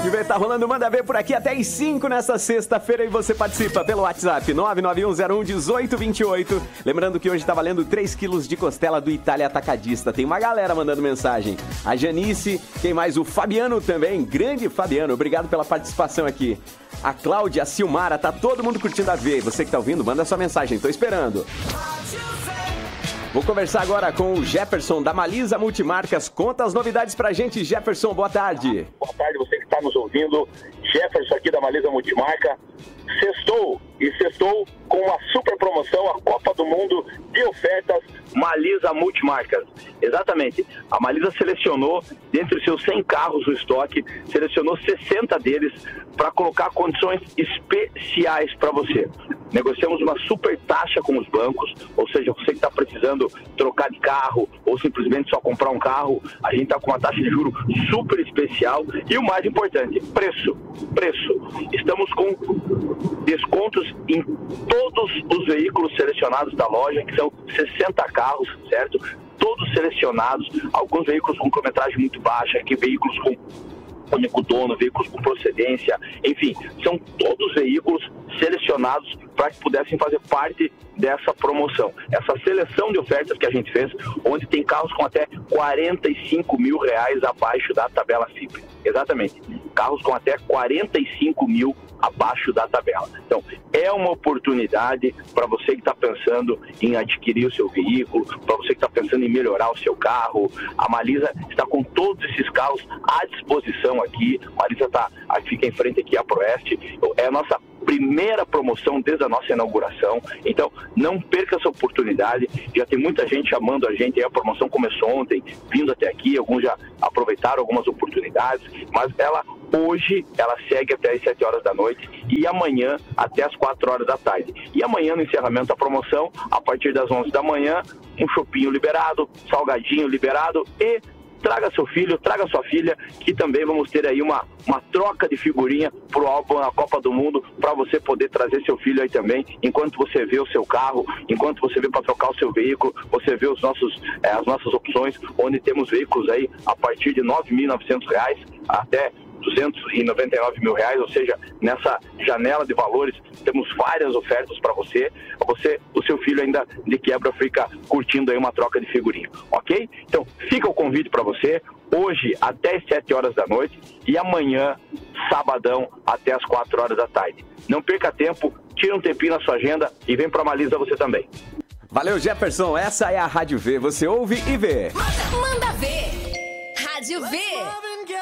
Rádio V, tá rolando Manda Ver por aqui até às 5 nessa sexta-feira e você participa pelo WhatsApp 991011828. Lembrando que hoje tá valendo 3 quilos de costela do Itália Atacadista. Tem uma galera mandando mensagem. A Janice, quem mais? O Fabiano também, grande Fabiano, obrigado pela participação aqui. A Cláudia, a Silmara, tá todo mundo curtindo a V. Você que tá ouvindo, manda sua mensagem, tô esperando. Vou conversar agora com o Jefferson da Malisa Multimarcas. Conta as novidades pra gente, Jefferson, boa tarde. Boa tarde, você que está nos ouvindo. Jefferson aqui da Malisa Multimarca. Sextou com uma super promoção, a Copa do Mundo de ofertas Malisa Multimarcas. Exatamente. A Malisa selecionou, dentre os seus 100 carros no estoque, selecionou 60 deles para colocar condições especiais para você. Negociamos uma super taxa com os bancos, ou seja, você que está precisando trocar de carro ou simplesmente só comprar um carro, a gente está com uma taxa de juros super especial e o mais importante, preço. Estamos com descontos em todos os veículos selecionados da loja, que são 60 carros, certo? Todos selecionados, alguns veículos com quilometragem muito baixa, que veículos com único dono, veículos com procedência, enfim, são todos veículos selecionados para que pudessem fazer parte dessa promoção. Essa seleção de ofertas que a gente fez, onde tem carros com até R$45 mil abaixo da tabela FIPE. Exatamente. Carros com até 45 mil abaixo da tabela. Então, é uma oportunidade para você que está pensando em adquirir o seu veículo, para você que está pensando em melhorar o seu carro. A Malisa está com todos esses carros à disposição aqui. A Malisa fica em frente aqui à Proeste. É a nossa primeira promoção desde a nossa inauguração, então não perca essa oportunidade. Já tem muita gente chamando a gente, a promoção começou ontem, vindo até aqui, alguns já aproveitaram algumas oportunidades, mas hoje ela segue até as 7 horas da noite e amanhã até as 4 horas da tarde. E amanhã, no encerramento da promoção, a partir das 11 da manhã, um chopinho liberado, salgadinho liberado e traga seu filho, traga sua filha, que também vamos ter aí uma troca de figurinha pro álbum A Copa do Mundo, para você poder trazer seu filho aí também, enquanto você vê o seu carro, enquanto você vê para trocar o seu veículo, você vê as nossas opções, onde temos veículos aí a partir de R$9.900 até R$299 mil, ou seja, nessa janela de valores temos várias ofertas para você, o seu filho ainda de quebra fica curtindo aí uma troca de figurinha, ok? Então fica o convite para você, hoje até as 7 horas da noite e amanhã, sabadão, até as 4 horas da tarde. Não perca tempo, tira um tempinho na sua agenda e vem para a Malisa você também. Valeu, Jefferson, essa é a Rádio V, você ouve e vê. Manda ver! Rádio V!